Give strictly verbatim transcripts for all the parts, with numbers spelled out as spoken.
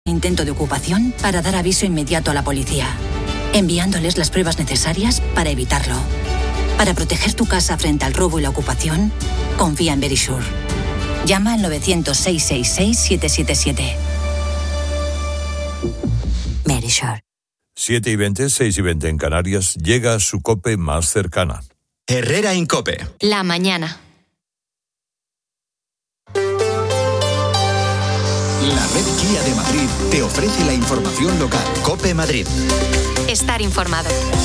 intento de ocupación para dar aviso inmediato a la policía, enviándoles las pruebas necesarias para evitarlo. Para proteger tu casa frente al robo y la ocupación, confía en Verisure. Llama al novecientos, seiscientos sesenta y seis, siete siete siete. Verisure. siete y veinte, seis y veinte en Canarias, llega a su COPE más cercana. Herrera en COPE. La mañana. La red Kia de Madrid te ofrece la información local. COPE Madrid. Estar informado.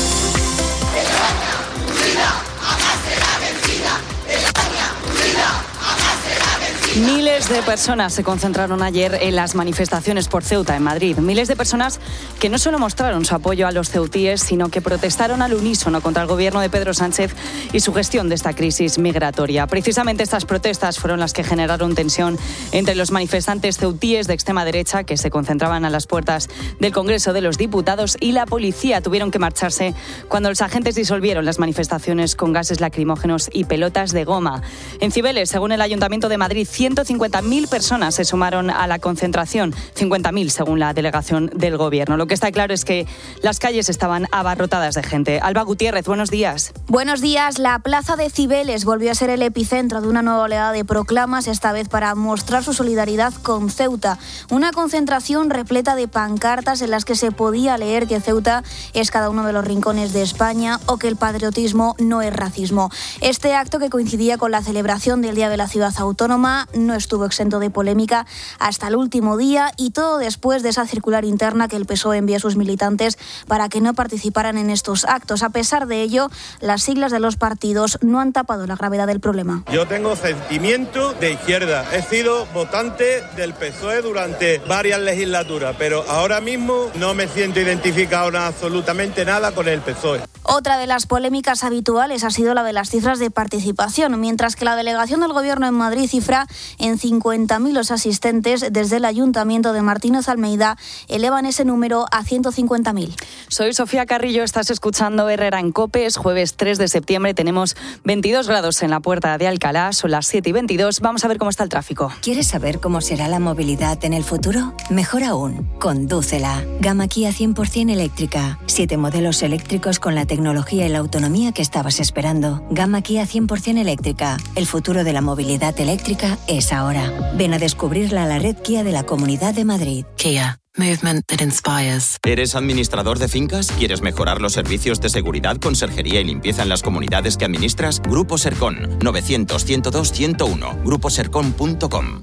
Miles de personas se concentraron ayer en las manifestaciones por Ceuta, en Madrid. Miles de personas que no solo mostraron su apoyo a los ceutíes, sino que protestaron al unísono contra el gobierno de Pedro Sánchez y su gestión de esta crisis migratoria. Precisamente estas protestas fueron las que generaron tensión entre los manifestantes ceutíes de extrema derecha que se concentraban a las puertas del Congreso de los Diputados y la policía. Tuvieron que marcharse cuando los agentes disolvieron las manifestaciones con gases lacrimógenos y pelotas de goma. En Cibeles, según el Ayuntamiento de Madrid, ciento cincuenta mil personas se sumaron a la concentración, cincuenta mil según la delegación del Gobierno. Lo que está claro es que las calles estaban abarrotadas de gente. Alba Gutiérrez, buenos días. Buenos días. La plaza de Cibeles volvió a ser el epicentro de una nueva oleada de proclamas, esta vez para mostrar su solidaridad con Ceuta. Una concentración repleta de pancartas en las que se podía leer que Ceuta es cada uno de los rincones de España o que el patriotismo no es racismo. Este acto, que coincidía con la celebración del Día de la Ciudad Autónoma, no estuvo exento de polémica hasta el último día, y todo después de esa circular interna que el P S O E envió a sus militantes para que no participaran en estos actos. A pesar de ello, las siglas de los partidos no han tapado la gravedad del problema. Yo tengo sentimiento de izquierda. He sido votante del P S O E durante varias legislaturas, pero ahora mismo no me siento identificado en absolutamente nada con el P S O E. Otra de las polémicas habituales ha sido la de las cifras de participación, mientras que la delegación del Gobierno en Madrid cifra en cincuenta mil los asistentes. Desde el Ayuntamiento de Martínez Almeida elevan ese número a ciento cincuenta mil. Soy Sofía Carrillo, estás escuchando Herrera en COPE. Es jueves tres de septiembre, tenemos veintidós grados en la Puerta de Alcalá, son las siete y veintidós. Vamos a ver cómo está el tráfico. ¿Quieres saber cómo será la movilidad en el futuro? Mejor aún, condúcela. Gama Kia cien por ciento eléctrica. Siete modelos eléctricos con la tecnología y la autonomía que estabas esperando. Gama Kia cien por ciento eléctrica. El futuro de la movilidad eléctrica es ahora. Ven a descubrirla a la red Kia de la Comunidad de Madrid. Kia. Movement that inspires. ¿Eres administrador de fincas? ¿Quieres mejorar los servicios de seguridad, conserjería y limpieza en las comunidades que administras? Grupo Sercon. novecientos, ciento dos, ciento uno. grupo sercon punto com.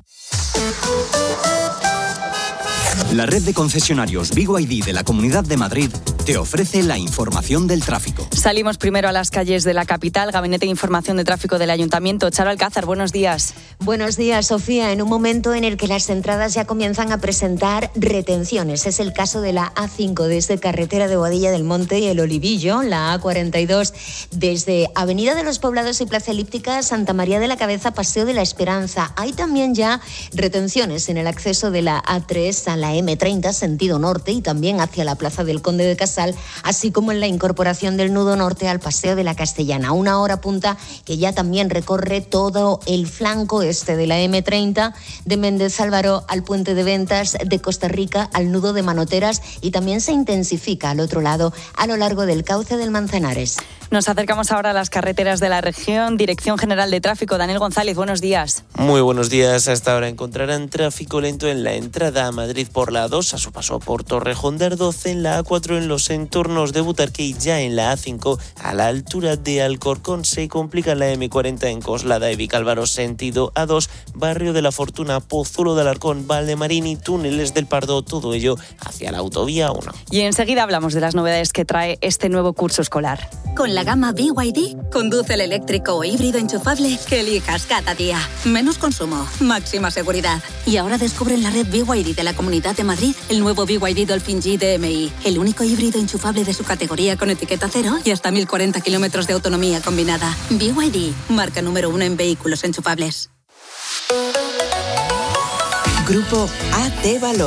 La red de concesionarios B Y D de la Comunidad de Madrid te ofrece la información del tráfico. Salimos primero a las calles de la capital. Gabinete de Información de Tráfico del Ayuntamiento. Charo Alcázar, buenos días. Buenos días, Sofía. En un momento en el que las entradas ya comienzan a presentar retenciones. Es el caso de la A cinco desde Carretera de Boadilla del Monte y el Olivillo, la A cuarenta y dos desde Avenida de los Poblados y Plaza Elíptica, Santa María de la Cabeza, Paseo de la Esperanza. Hay también ya retenciones en el acceso de la A tres a la eme treinta, sentido norte, y también hacia la Plaza del Conde de Casal, así como en la incorporación del nudo norte al Paseo de la Castellana. Una hora punta que ya también recorre todo el flanco este de la eme treinta, de Méndez Álvaro al Puente de Ventas, de Costa Rica al nudo de Manoteras, y también se intensifica al otro lado a lo largo del cauce del Manzanares. Nos acercamos ahora a las carreteras de la región. Dirección General de Tráfico, Daniel González, buenos días. Muy buenos días. Hasta ahora encontrarán tráfico lento en la entrada a Madrid por la A dos, a su paso por Torrejón de Ardoz, en la A cuatro en los entornos de Butarque, y ya en la A cinco a la altura de Alcorcón. Se complica la eme cuarenta en Coslada y Vicálvaro, sentido A dos, Barrio de la Fortuna, Pozuelo de Alarcón, Valdemarín y Túneles del Pardo, todo ello hacia la autovía uno. Y enseguida hablamos de las novedades que trae este nuevo curso escolar. Con la gama B Y D, conduce el eléctrico o híbrido enchufable que elijas cada día. Menos consumo, máxima seguridad. Y ahora descubre en la red B Y D de la Comunidad de Madrid el nuevo B Y D Dolphin G D M I, el único híbrido enchufable de su categoría con etiqueta cero y hasta mil cuarenta kilómetros de autonomía combinada. B Y D, marca número uno en vehículos enchufables. Grupo A T Valor.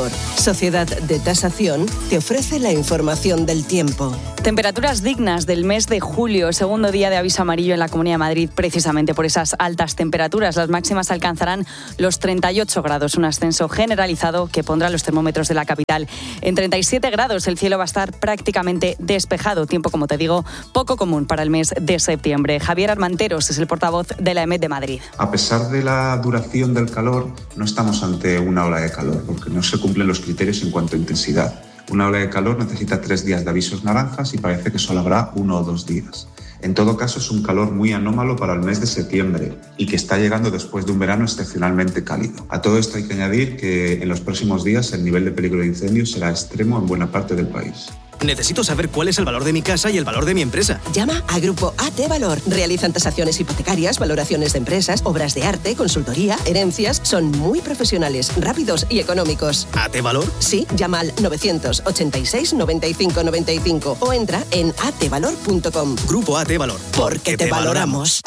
Sociedad de Tasación te ofrece la información del tiempo. Temperaturas dignas del mes de julio, segundo día de aviso amarillo en la Comunidad de Madrid, precisamente por esas altas temperaturas. Las máximas alcanzarán los treinta y ocho grados, un ascenso generalizado que pondrá los termómetros de la capital en treinta y siete grados. El cielo va a estar prácticamente despejado, tiempo, como te digo, poco común para el mes de septiembre. Javier Armanteros es el portavoz de la E M E T de Madrid. A pesar de la duración del calor, no estamos ante una ola de calor, porque no se cumplen los criterios en cuanto a intensidad. Una ola de calor necesita tres días de avisos naranjas y parece que solo habrá uno o dos días. En todo caso, es un calor muy anómalo para el mes de septiembre y que está llegando después de un verano excepcionalmente cálido. A todo esto hay que añadir que en los próximos días el nivel de peligro de incendios será extremo en buena parte del país. Necesito saber cuál es el valor de mi casa y el valor de mi empresa. Llama a Grupo A T Valor. Realizan tasaciones hipotecarias, valoraciones de empresas, obras de arte, consultoría, herencias. Son muy profesionales, rápidos y económicos. ¿A T Valor? Sí, llama al novecientos ochenta y seis noventa y cinco noventa y cinco o entra en a t valor punto com. Grupo A T Valor. Porque te valoramos.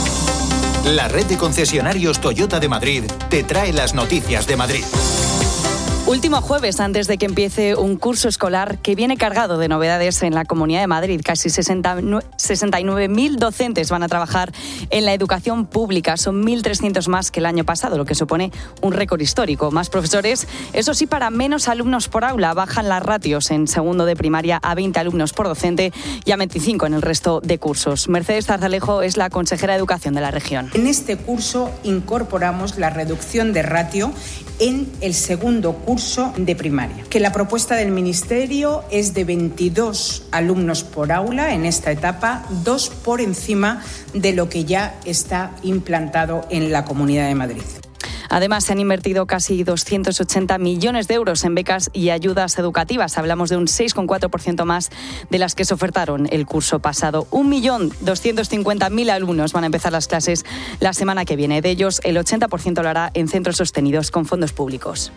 La red de concesionarios Toyota de Madrid te trae las noticias de Madrid. Último jueves antes de que empiece un curso escolar que viene cargado de novedades en la Comunidad de Madrid. Casi sesenta y nueve mil docentes van a trabajar en la educación pública. Son mil trescientos más que el año pasado, lo que supone un récord histórico. Más profesores, eso sí, para menos alumnos por aula. Bajan las ratios en segundo de primaria a veinte alumnos por docente y a veinticinco en el resto de cursos. Mercedes Zarzalejo es la consejera de Educación de la región. En este curso incorporamos la reducción de ratio en el segundo curso de primaria, que la propuesta del Ministerio es de veintidós alumnos por aula en esta etapa, dos por encima de lo que ya está implantado en la Comunidad de Madrid. Además, se han invertido casi doscientos ochenta millones de euros en becas y ayudas educativas. Hablamos de un seis coma cuatro por ciento más de las que se ofertaron el curso pasado. un millón doscientos cincuenta mil alumnos van a empezar las clases la semana que viene. De ellos, el ochenta por ciento lo hará en centros sostenidos con fondos públicos.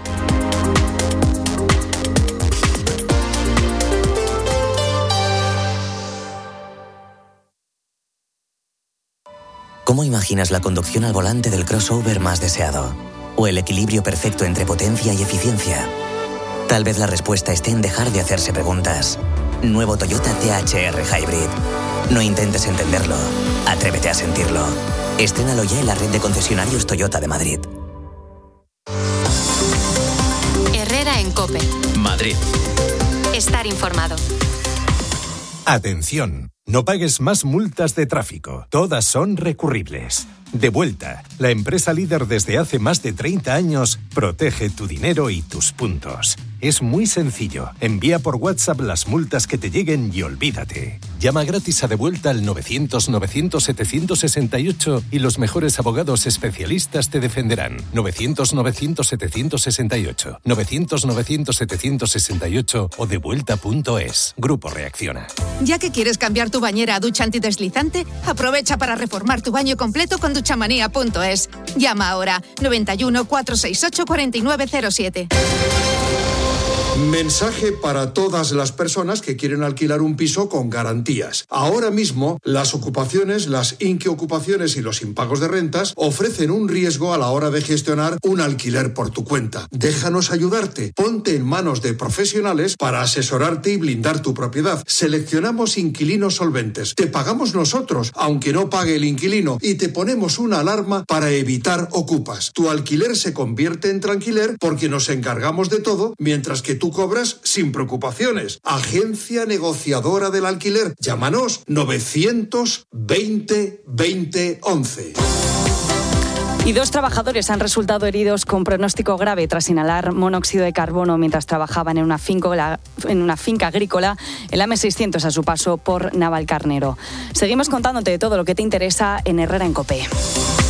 ¿Cómo imaginas la conducción al volante del crossover más deseado? ¿O el equilibrio perfecto entre potencia y eficiencia? Tal vez la respuesta esté en dejar de hacerse preguntas. Nuevo Toyota T H R Hybrid. No intentes entenderlo. Atrévete a sentirlo. Estrénalo ya en la red de concesionarios Toyota de Madrid. Herrera en COPE. Madrid. Estar informado. Atención, no pagues más multas de tráfico. Todas son recurribles. Devuelta, la empresa líder desde hace más de treinta años, protege tu dinero y tus puntos. Es muy sencillo. Envía por WhatsApp las multas que te lleguen y olvídate. Llama gratis a Devuelta al novecientos novecientos setecientos sesenta y ocho y los mejores abogados especialistas te defenderán. novecientos novecientos setecientos sesenta y ocho, novecientos novecientos setecientos sesenta y ocho o devuelta punto es. Grupo Reacciona. Ya que quieres cambiar tu bañera a ducha antideslizante, aprovecha para reformar tu baño completo con duchamanía punto es. Llama ahora noventa y uno, cuatrocientos sesenta y ocho, cuarenta y nueve cero siete. Mensaje para todas las personas que quieren alquilar un piso con garantías. Ahora mismo, las ocupaciones, las inquiocupaciones y los impagos de rentas ofrecen un riesgo a la hora de gestionar un alquiler por tu cuenta. Déjanos ayudarte. Ponte en manos de profesionales para asesorarte y blindar tu propiedad. Seleccionamos inquilinos solventes. Te pagamos nosotros, aunque no pague el inquilino, y te ponemos una alarma para evitar ocupas. Tu alquiler se convierte en tranquiler porque nos encargamos de todo, mientras que tú cobras sin preocupaciones. Agencia negociadora del alquiler. Llámanos novecientos veinte veinte once. Y dos trabajadores han resultado heridos con pronóstico grave tras inhalar monóxido de carbono mientras trabajaban en una finca, en una finca agrícola en la eme seiscientos a su paso por Navalcarnero. Seguimos contándote de todo lo que te interesa en Herrera en COPE.